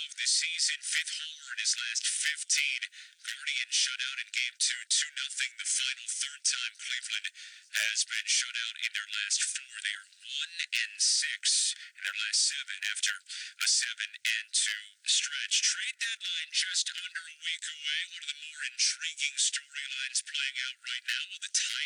of this season, fifth homer in his last 15. Guardians shut out in game two, 2-0. The final third time Cleveland has been shut out in their last four. They are 1-6 in their last seven after a 7-2 stretch. Trade deadline just under a week away. One of the more intriguing storylines playing out right now. Will the